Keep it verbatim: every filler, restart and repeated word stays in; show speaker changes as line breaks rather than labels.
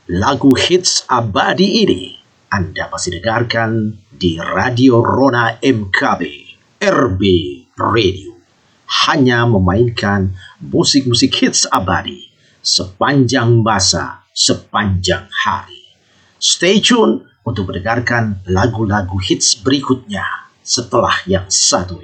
Lagu hits abadi ini Anda masih dengarkan di Radio Rona M K B, R B Radio. Hanya memainkan musik-musik hits abadi sepanjang masa, sepanjang hari. Stay tune untuk mendengarkan lagu-lagu hits berikutnya setelah yang satu